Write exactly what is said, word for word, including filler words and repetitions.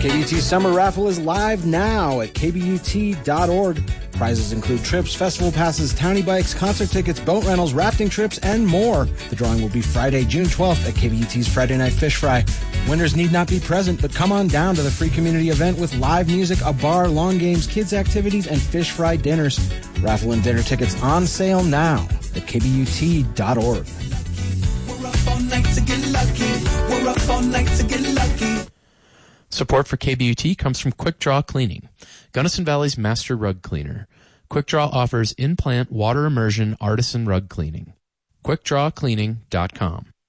K B U T Summer Raffle is live now at K B U T dot org. Prizes include trips, festival passes, townie bikes, concert tickets, boat rentals, rafting trips, and more. The drawing will be Friday, June twelfth at K B U T's Friday Night Fish Fry. Winners need not be present, but come on down to the free community event with live music, a bar, lawn games, kids' activities, and fish fry dinners. Raffle and dinner tickets on sale now at K B U T dot org. We're up all night to get lucky. We're up all night to get lucky. Support for K B U T comes from Quick Draw Cleaning, Gunnison Valley's master rug cleaner. Quick Draw offers in-plant water immersion artisan rug cleaning. quick draw cleaning dot com.